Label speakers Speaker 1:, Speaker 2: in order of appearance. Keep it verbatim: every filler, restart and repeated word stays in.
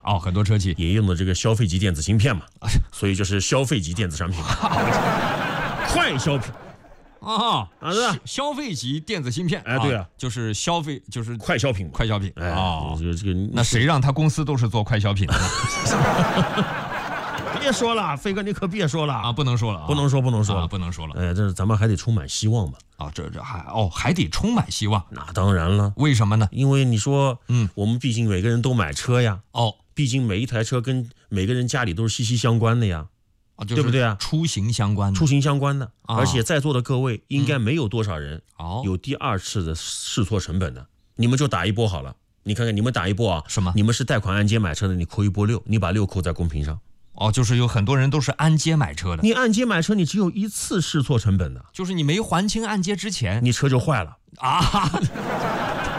Speaker 1: 哦，很多车企
Speaker 2: 也用的这个消费级电子芯片嘛，所以就是消费级电子产品，快消品。
Speaker 1: 啊
Speaker 2: 啊，对吧？
Speaker 1: 消费级电子芯片，
Speaker 2: 哎，对啊，
Speaker 1: 就是消费，就是
Speaker 2: 快消品，
Speaker 1: 快消品。
Speaker 2: 哎，
Speaker 1: 哦，
Speaker 2: 这个这个，
Speaker 1: 那谁让他公司都是做快消品的呢？
Speaker 2: 别说了，飞哥，你可别说了
Speaker 1: 啊，不能说了，
Speaker 2: 不能说，不能说了，
Speaker 1: 不能说了。
Speaker 2: 哎，这咱们还得充满希望吧？
Speaker 1: 啊，这这还哦，还得充满希望。
Speaker 2: 那当然了，
Speaker 1: 为什么呢？
Speaker 2: 因为你说，
Speaker 1: 嗯，
Speaker 2: 我们毕竟每个人都买车呀，
Speaker 1: 哦，
Speaker 2: 毕竟每一台车跟每个人家里都是息息相关的呀。对不对啊？
Speaker 1: 出行相关的，
Speaker 2: 出行相关的，
Speaker 1: 啊、
Speaker 2: 而且在座的各位应该没有多少人
Speaker 1: 哦
Speaker 2: 有第二次的试错成本的，你们就打一波好了。你看看你们打一波啊，
Speaker 1: 什么？
Speaker 2: 你们是贷款按揭买车的，你扣一波六，你把六扣在公屏上。
Speaker 1: 哦，就是有很多人都是按揭买车的。
Speaker 2: 你按揭买车，你只有一次试错成本的，
Speaker 1: 就是你没还清按揭之前，
Speaker 2: 你车就坏了
Speaker 1: 啊。